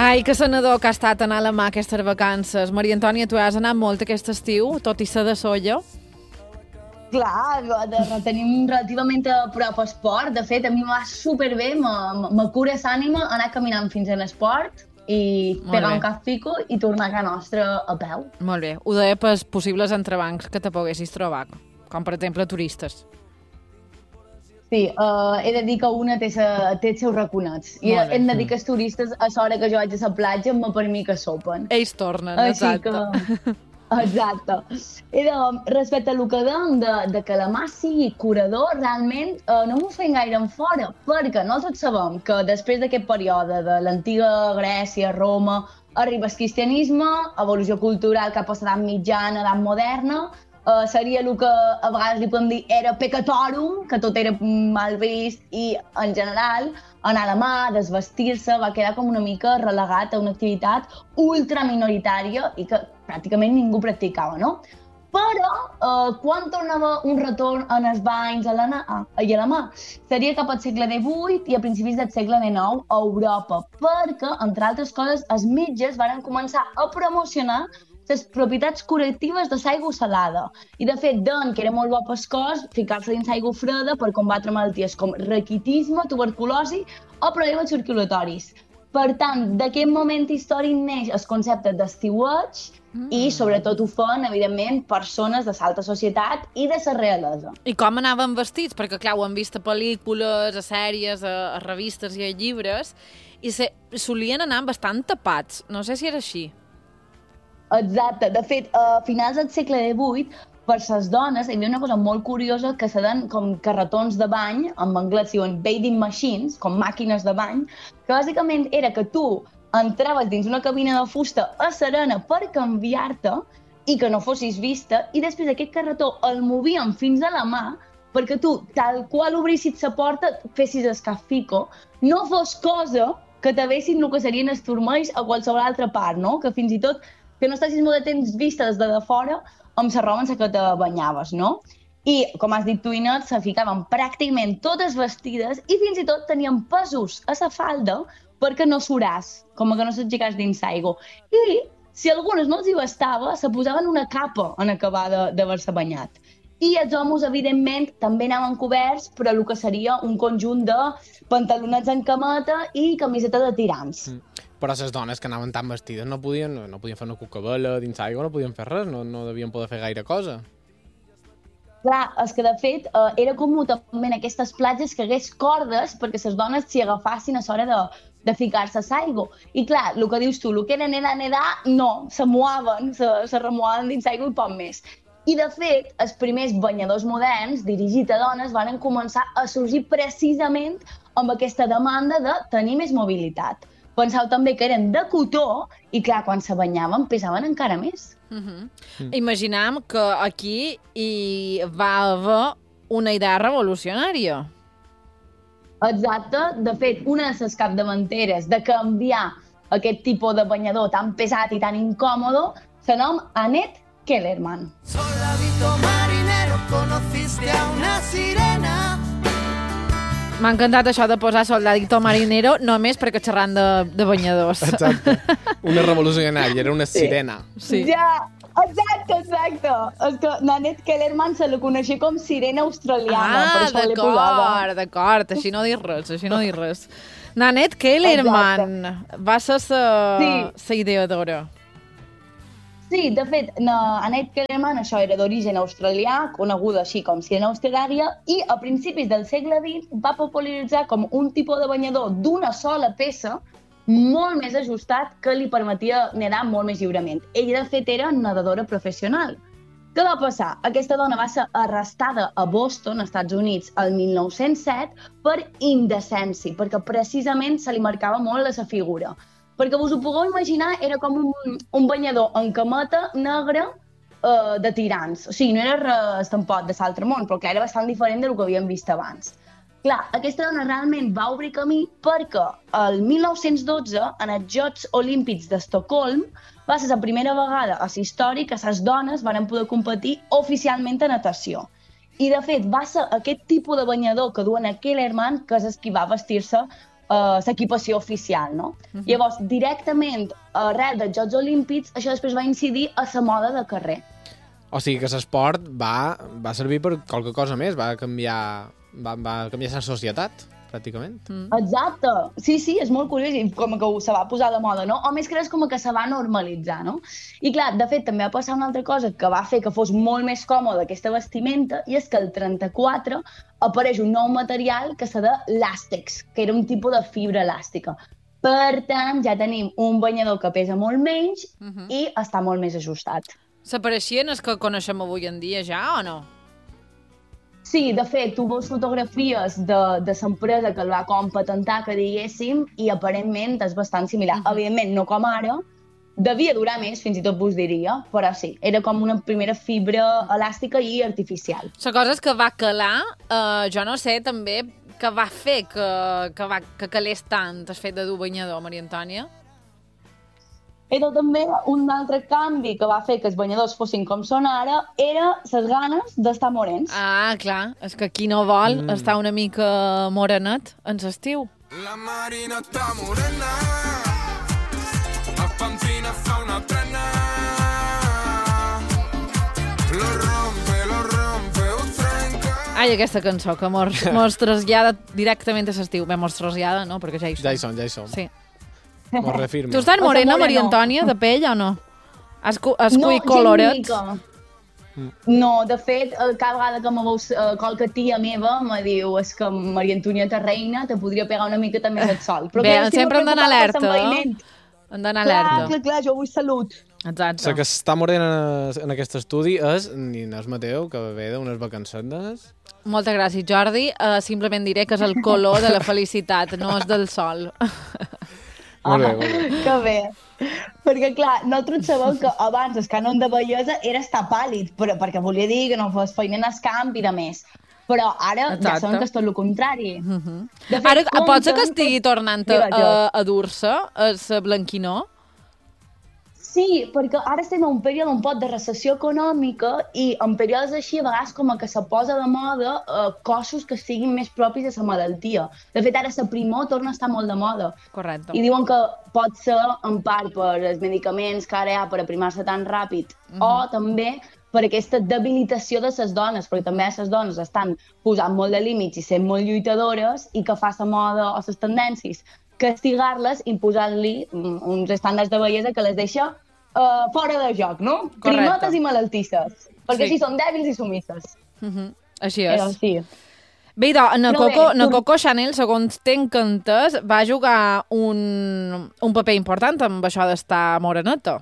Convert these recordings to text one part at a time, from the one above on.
Ai, que senador que ha estat anar a la mà aquestes vacances. Maria Antònia, tu has anat molt aquest estiu, tot i ser de Sóller? Clar, tenim relativament a prop esport. De fet, a mi va superbé, me cura l'ànima anar caminant fins en esport i pegar un caffico i tornar a casa nostra a peu. Molt bé. Ho deia pels possibles entrebancs que te poguessis trobar, com per exemple turistes. Sí, he de dir que una té els seus raconets. I hem de dir que els turistes, a l'hora que jo vaig a la platja, per mi que sopen. Ells tornen, exacte. Exacte. Respecte al que dèiem de que la mà sigui curador, realment no m'ho feim gaire en fora, perquè nosaltres sabem que després d'aquest període de l'antiga Grècia, Roma, arriba el cristianisme, evolució cultural cap a l'edat mitjana, edat moderna, seria el que a vegades li podem dir era peccatorum, que tot era mal vist i, en general, anar a la mà, desvestir-se, va quedar com una mica relegat a una activitat ultraminoritària i que pràcticament ningú practicava, no? Però, quan tornava un retorn en els banys i a la mà? Seria cap al segle XVIII i a principis del segle XIX a Europa, perquè, entre altres coses, els metges van començar a promocionar les propietats curatives de l'aigua salada. I, de fet, deien que era molt bo pel cos ficar-se dins l'aigua freda per combatre malalties com raquitisme, tuberculosi o problemes circulatoris. Per tant, d'aquest moment històric neix el concepte d'estiueig i, sobretot, ho fan, evidentment, persones de l'alta societat i de la realesa. I com anaven vestits? Perquè, clar, ho hem vist a pel·lícules, a sèries, a revistes i a llibres, i solien anar bastant tapats. No sé si era així. Exacte. De fet, a finals del segle XVIII, per les dones, hi havia una cosa molt curiosa que se deien com carretons de bany, en anglès diuen bathing machines, com màquines de bany, que bàsicament era que tu entraves dins una cabina de fusta a serena per canviar-te i que no fossis vista, i després aquest carretó el movien fins a la mà perquè tu, tal qual obrissis la porta, fessis el caffico, no fos cosa que t'avessin el que serien els turmells a qualsevol altra part, no? Que fins i tot que no estessis molt de temps vista des de fora amb la roba en la que te banyaves, no? I, com has dit tu, Inet, se ficaven pràcticament totes vestides i fins i tot tenien pesos a la falda perquè no suràs, com que no s'aixecàs dins l'aigua. I, si algunes no els hi bastava, se posaven una capa en acabar d'haver-se banyat. I els homes, evidentment, també anaven coberts, però el que seria un conjunt de pantalonets en cameta i camiseta de tirants. Però les dones que anaven tan vestides no podien fer una cucabella dins l'aigua, no podien fer res, no devien poder fer gaire cosa. Clar, és que de fet era comú també en aquestes platges que hagués cordes perquè les dones s'hi agafassin a l'hora de ficar-se a l'aigua. I clar, el que dius tu, el que era nedar, no, se moaven, se remoaven dins l'aigua i poc més. I, de fet, els primers banyadors moderns, dirigits a dones, van començar a sorgir precisament amb aquesta demanda de tenir més mobilitat. Pensau també que eren de cotó i, clar, quan se banyaven pesaven encara més. Imaginam que aquí hi va haver una idea revolucionària. Exacte. De fet, una de les capdavanteres de canviar aquest tipus de banyador tan pesat i tan incòmodo se nom Annette Kellerman. Soldadito marinero, conociste a una sirena. M'ha encantat això de posar soldadito marinero només perquè xerrant de banyadors. Exacte. Una revolucionària, era una sirena. Sí. Ja, exacte. És que Annette Kellerman se la coneixia com sirena australiana, per això l'he posada. D'acord, així no dir res. Annette Kellerman va ser la ideadora. Sí, de fet, Annette Kellerman, això era d'origen australià, coneguda així com sirena australiària, i a principis del segle XX va popularitzar com un tipus de banyador d'una sola peça molt més ajustat que li permetia nedar molt més lliurement. Ella, de fet, era nedadora professional. Què va passar? Aquesta dona va ser arrestada a Boston, Estats Units, el 1907 per indecència, perquè precisament se li marcava molt la figura. Perquè us ho pugueu imaginar, era com un banyador en cameta negra de tirants. O sigui, no era res tampoc de l'altre món, però que era bastant diferent del que havíem vist abans. Clar, aquesta dona realment va obrir camí perquè el 1912, en els Jocs Olímpics d'Estocolm, va ser la primera vegada a la història que les dones van poder competir oficialment a natació. I, de fet, va ser aquest tipus de banyador que duen a Kellerman que és el que va vestir-se l'equipació oficial, no? Llavors, directament arrel dels Jocs Olímpics, això després va incidir a la moda de carrer. O sigui que l'esport va servir per qualque cosa més, va canviar la societat, pràcticament. Exacte. Sí, és molt curiós, i com que se va posar de moda, no? O més que res com que se va normalitzar, no? I clar, de fet, també va passar una altra cosa que va fer que fos molt més còmode aquesta vestimenta, i és que el 34 apareix un nou material que s'ha de làstex, que era un tipus de fibra elàstica. Per tant, ja tenim un banyador que pesa molt menys i està molt més ajustat. S'apareixien els que coneixem avui en dia ja, o no? Sí, de fet, tu veus fotografies de l'empresa que el va com patentar, que diguéssim, i aparentment és bastant similar. Evidentment, no com ara, devia durar més, fins i tot vos diria, però sí, era com una primera fibra elàstica i artificial. La cosa és que va calar, jo no sé també què va fer que calés tant el fet de dur banyador, Maria Antònia. Era també un altre canvi que va fer que els banyadors fossin com són ara, era les ganes d'estar morens. Ah, clar, és que qui no vol estar una mica morenet en l'estiu. La Marina està morena, a Pampina fa una trena, lo rompe, ho trenca. Ai, aquesta cançó que mos trasllada directament a l'estiu. Bé, mos trasllada, no? Perquè ja hi som. Ja hi som. Sí. M'ho refirmo. Tu estàs morena, Maria Antònia, de pell o no? Has cuit colorets? No, de fet, cada vegada que me veus qualque tia meva me diu és que Maria Antonieta reina te podria pegar una miqueta més el sol. Però bé, sempre hem d'anar alerta. Hem d'anar alerta. Clar, jo vull salut. Exacte. La que està morena en aquest estudi és Inés Mateu, que ve d'unes vacances. Moltes gràcies, Jordi. Simplement diré que és el color de la felicitat, no és del sol. Molt bé. Que bé. Perquè, clar, nosaltres sabem que abans el cànon de bellesa era estar pàl·lid, perquè volia dir que no fos feina en el camp i de més. Però ara ja sabem que és tot el contrari. De fet, ara, pot ser que estigui tornant a dur-se, la blanquinor? Sí, perquè ara estem en un període un poc de recessió econòmica i en períodes així a vegades com que se posa de moda cossos que siguin més propis de la malaltia. De fet, ara la primor torna a estar molt de moda. Correcte. I diuen que pot ser en part per els medicaments que ara hi ha per aprimar-se tan ràpid o també per aquesta debilitació de les dones, perquè també les dones estan posant molt de límits i sent molt lluitadores i que fa la moda o les tendències castigar-les imposant-li uns estàndards de bellesa que les deixa fora de joc, no? Primates i malaltisses. Perquè sí, són dèbils i sumisses. Així és. Sí. Bé, na Coco Chanel, segons tenc entès, va jugar un paper important amb això d'estar moreneta.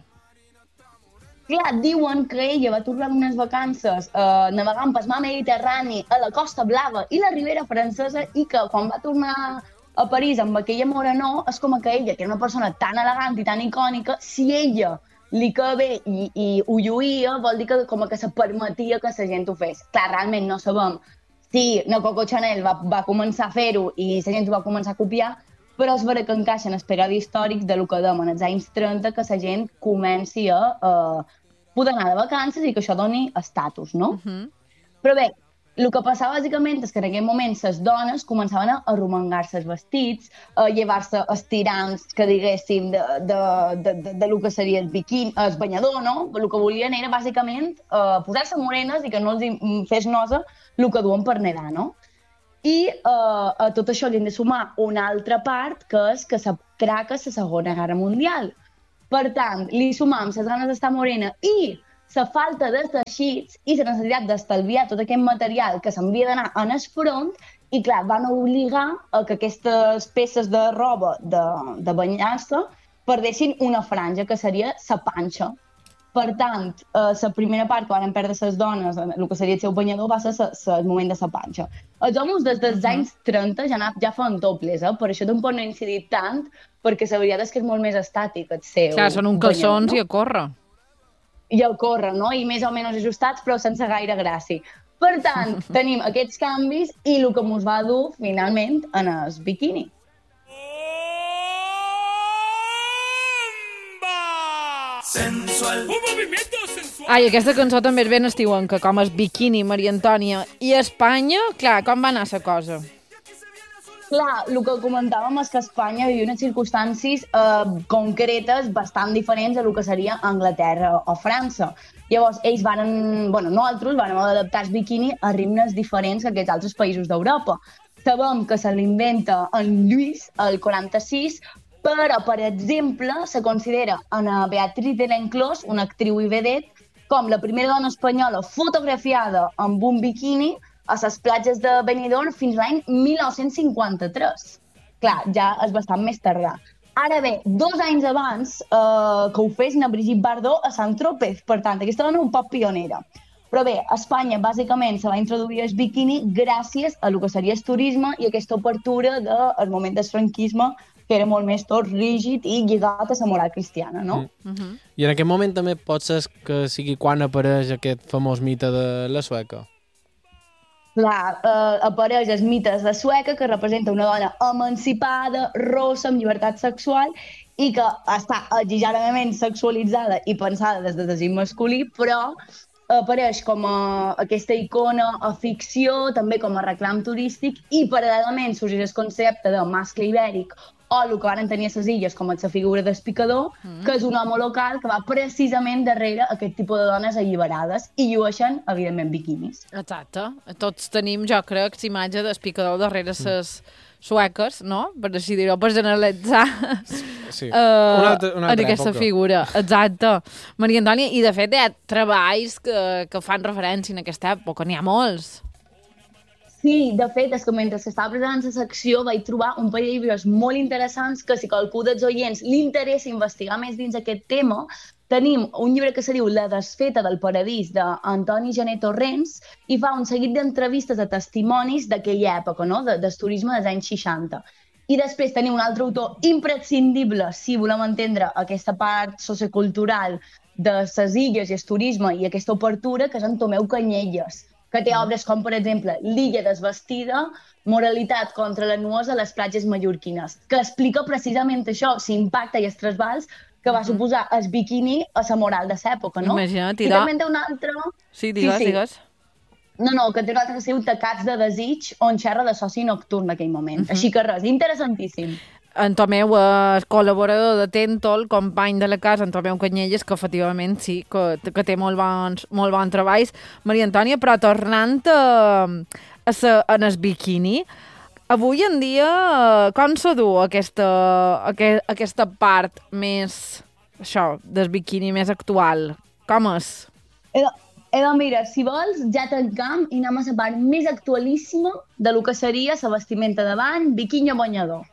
Clar, diuen que ella va tornar d'unes vacances navegant pel mar Mediterrani a la Costa Blava i la Ribera Francesa i que quan va tornar a París amb aquella morenor és com que ella, que era una persona tan elegant i tan icònica, si ella li que bé i ho lluïa, vol dir que com que se permetia que la gent ho fes. Clar, realment no sabem si la Coco Chanel va començar a fer-ho i la gent ho va començar a copiar, però és vera que encaixa en el període històric de lo que dèiem en els anys 30 que la gent comenci a poder anar de vacances i que això doni estatus, no? Però bé, el que passava bàsicament és que en aquell moment les dones començaven a arromangar-se els vestits, a llevar-se estirants, que diguéssim, de lo que seria el biquini, el banyador, no? El que volien era bàsicament posar-se morenes i que no els fes nosa el que duen per nedar, no? I a tot això li hem de sumar una altra part, que és que s'atraca la Segona Guerra Mundial. Per tant, li sumam les ganes d'estar morena i la falta de teixits i la necessitat d'estalviar tot aquest material que s'havia d'anar en el front i, clar, van obligar a que aquestes peces de roba de banyar-se perdessin una franja, que seria la panxa. Per tant, la primera part que van perdre les dones, el que seria el seu banyador, va ser el moment de la panxa. Els homes des dels anys 30 ja fan dobles, per això tampoc no ha incidit tant, perquè la veritat és que és molt més estàtic el seu banyador. Clar, són un calçons i a córrer. I a córrer, no? I més o menys ajustats, però sense gaire gràcia. Per tant, tenim aquests canvis i el que ens va dur, finalment, en el biquini. Sensual. Un movimiento sensual. Ai, aquesta cançó també és ben estiuenca, com el biquini, Maria Antònia. I a Espanya, clar, com va anar la cosa? Clar, el que comentàvem és que Espanya vivia unes circumstàncies concretes bastant diferents a el que seria Anglaterra o França. Llavors, ells nosaltres vàrem adaptar el biquini a ritmes diferents que aquests altres països d'Europa. Sabem que se l'inventa en Lluís, el 46, però, per exemple, se considera Ana Beatriz de l'Enclós, una actriu i vedet, com la primera dona espanyola fotografiada amb un biquini a les platges de Benidorm fins l'any 1953. Clar, ja és bastant més tardà. Ara bé, 2 anys abans que ho fes na Brigitte Bardot a Saint-Tropez. Per tant, aquesta dona un poc pionera. Però bé, a Espanya, bàsicament, se va introduir el biquini gràcies a el que seria el turisme i aquesta obertura del moment del franquisme, que era molt més tot rígid i lligat a la moral cristiana, no? I en aquest moment també pot ser que sigui quan apareix aquest famós mite de la sueca. Clar, apareix el mite de Sueca, que representa una dona emancipada, rossa, amb llibertat sexual, i que està exageradament sexualitzada i pensada des de desig masculí, però apareix com a aquesta icona a ficció, també com a reclam turístic, i paral·lelament sorgeix el concepte de mascle ibèric, o el que van tenir a les illes com a la figura del picador, que és un home local que va precisament darrere aquest tipus de dones alliberades i llueixen, evidentment, biquinis. Exacte. Tots tenim, jo crec, l'imatge del picador darrere les sueques, no? Per així dir-ho, per generalitzar sí. Una altra aquesta època. figura. Exacte. Maria Antònia, i de fet hi ha treballs que fan referència en aquesta època, n'hi ha molts. Sí, de fet, és que mentre estava presentant la secció vaig trobar un parell de llibres molt interessants que si qualcú dels oients li interessa investigar més dins aquest tema, tenim un llibre que se diu La desfeta del paradís d'Antoni Gené Torrents i fa un seguit d'entrevistes de testimonis d'aquella època, no? Del turisme dels anys 60. I després tenim un altre autor imprescindible si volem entendre aquesta part sociocultural de les illes i el turisme i aquesta obertura, que és en Tomeu Canyelles, que té obres com, per exemple, L'illa desvestida, Moralitat contra la nuosa a les platges mallorquines, que explica precisament això, l'impacte i els trasbals que va suposar el biquini a la moral de l'època, no? Imagina't, I també té un altre... Sí, digues. No, que té un altre que es diu Tacats de desig, on xerra de soci nocturn en aquell moment. Així que res, interessantíssim. En Tomeu és col·laborador de Tentol, company de la casa, en Tomeu Canyelles, que efectivament sí, que té molt bons treballs. Maria Antònia, però tornant en el biquini, avui en dia com se du aquesta part més, això, del biquini més actual? Com és? Mira, si vols, ja tancam i anem a la part més actualíssima de lo que seria la vestimenta de bany, biquini o banyador.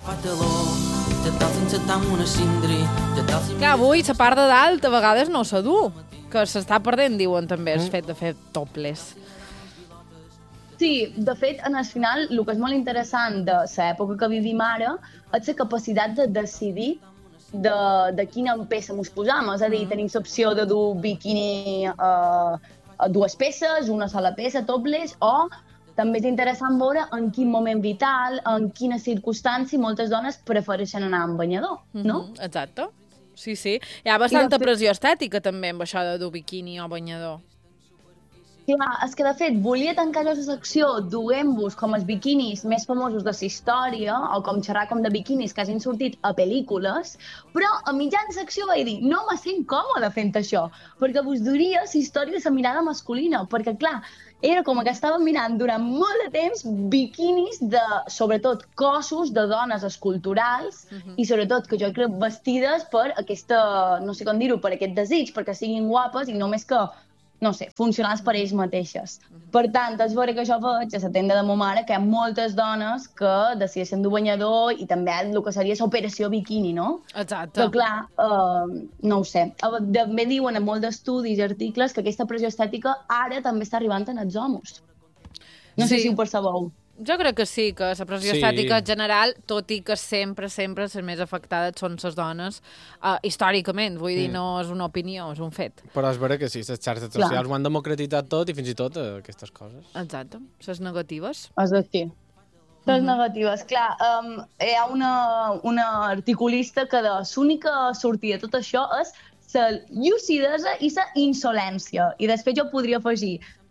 Que avui la part de dalt a vegades no se du, que s'està perdent, diuen també, el fet de fer topless. Sí, de fet, en el final, el que és molt interessant de l'època que vivim ara és la capacitat de decidir de quina peça mos posam. És a dir, tenim l'opció de dur biquini a 2 peces, una sola peça, topless, o també és interessant veure en quin moment vital, en quina circumstància moltes dones prefereixen anar amb banyador, no? Exacte. Sí. Hi ha bastanta pressió estètica també amb això de dur biquini o banyador. Clar, és que de fet volia tancar la secció duent-vos com els biquinis més famosos de la història o com xerrar com de biquinis que hagin sortit a pel·lícules, però a mitjan de secció vaig dir no me sent còmode fent això, perquè vos duria la història de la mirada masculina, perquè clar, era com que estàvem mirant durant molt de temps biquinis de, sobretot, cossos de dones esculturals i sobretot, que jo crec, vestides per aquesta, no sé com dir-ho, per aquest desig, perquè siguin guapes i només que no sé, funcionals per ells mateixes. Per tant, és veure que jo veig a la tenda de ma mare que hi ha moltes dones que decideixen dur banyador i també el que seria l'operació biquini, no? Exacte. Però clar, no ho sé. També diuen en molts d'estudis i articles que aquesta pressió estètica ara també està arribant en els homes. No sé si ho percebeu. Jo crec que sí, que la pressió estètica en general, tot i que sempre les més afectades són les dones, històricament, vull dir, no és una opinió, és un fet. Però és vera que sí, les xarxes socials ho han democratitzat tot i fins i tot aquestes coses. Exacte, les negatives. És aquí. Les negatives, clar. Hi ha una articulista que l'única sortida de tot això és la llucidesa i la insolència. I després jo podria afegir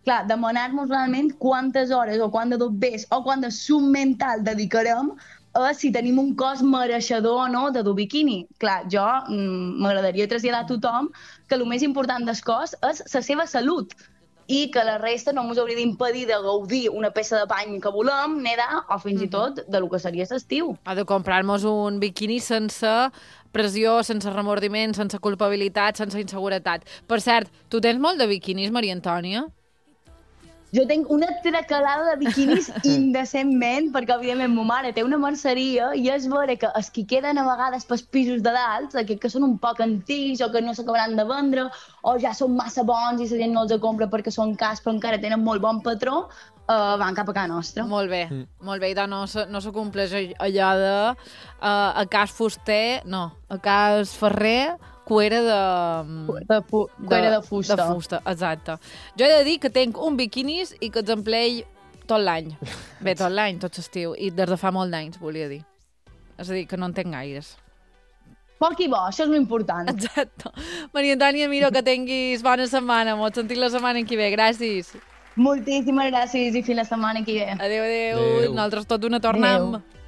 clar, demanar-nos realment quantes hores o quant de dobbers o quant de sum mental dedicarem a si tenim un cos mereixedor o no de dur biquini. Clar, jo m'agradaria traslladar a tothom que el més important del cos és la seva salut i que la resta no ens hauria d'impedir de gaudir una peça de pany que volem, nedar o fins i tot de lo que seria l'estiu. Ha de comprar-nos un biquini sense pressió, sense remordiment, sense culpabilitat, sense inseguretat. Per cert, tu tens molt de biquinis, Maria Antònia? Jo tinc una tracalada de biquinis indecentment, perquè, evidentment, ma mare té una merceria i és vera que els que queden a vegades pels pisos de dalt, que són un poc antics o que no s'acabaran de vendre, o ja són massa bons i la gent no els compra perquè són cars però encara tenen molt bon patró, van cap a casa nostra. Molt bé, molt bé. I no se compleix allò de a cas fuster, no, a cas ferrer, cuera de fusta. De fusta, exacte. Jo he de dir que tinc un biquinis i que els emplei tot l'any. Bé, tot l'any, tot l'estiu. I des de fa molt d'anys, volia dir. És a dir, que no en tinc gaires. Poc i bo, això és l'important. Exacte. Maria Antònia, miro que tinguis bona setmana. M'ho sentit la setmana que ve. Gràcies. Moltíssimes gràcies i fins la setmana que ve. Adéu. Nosaltres tot una tornem. Adéu.